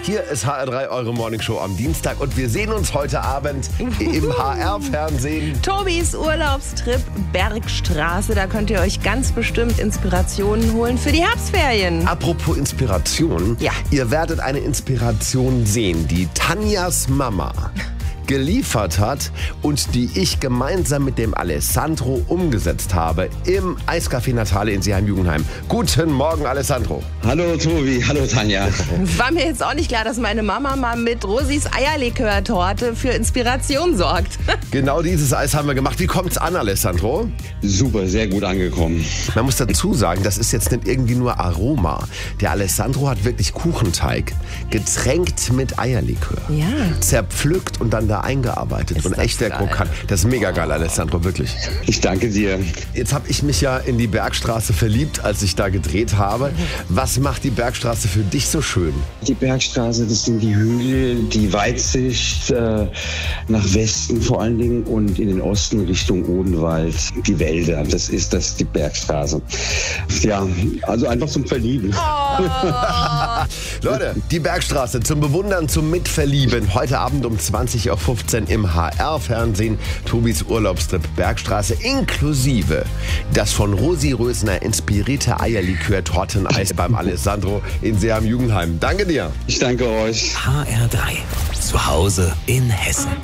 Hier ist HR3, eure Morningshow am Dienstag und wir sehen uns heute Abend im HR-Fernsehen. Tobis Urlaubstrip Bergstraße, da könnt ihr euch ganz bestimmt Inspirationen holen für die Herbstferien. Apropos Inspiration, Ja. Ihr werdet eine Inspiration sehen, die Tanjas Mama geliefert hat und die ich gemeinsam mit dem Alessandro umgesetzt habe im Eiscafé Natale in Seeheim-Jugendheim. Guten Morgen, Alessandro. Hallo Tobi, hallo Tanja. War mir jetzt auch nicht klar, dass meine Mama mal mit Rosis Eierlikör-Torte für Inspiration sorgt. Genau dieses Eis haben wir gemacht. Wie kommt's an, Alessandro? Super, sehr gut angekommen. Man muss dazu sagen, das ist jetzt nicht irgendwie nur Aroma. Der Alessandro hat wirklich Kuchenteig getränkt mit Eierlikör. Ja. Zerpflückt und dann da eingearbeitet. Ist Und das echt sehr geil. krokant. Das ist mega geil, Alessandro, wirklich. Ich danke dir. Jetzt habe ich mich ja in die Bergstraße verliebt, als ich da gedreht habe. Was macht die Bergstraße für dich so schön? Die Bergstraße, das sind die Hügel, die Weitsicht nach Westen vor allen Dingen und in den Osten Richtung Odenwald, die Wälder. Das ist die Bergstraße. Ja, also einfach zum Verlieben. Leute, die Bergstraße zum Bewundern, zum Mitverlieben. Heute Abend um 20.15 Uhr im HR-Fernsehen. Tobis Urlaubstrip Bergstraße inklusive das von Rosi Rösner inspirierte Eierlikör-Torteneis beim Alessandro in Seeheim-Jugendheim. Danke dir. Ich danke euch. HR3. Zu Hause in Hessen.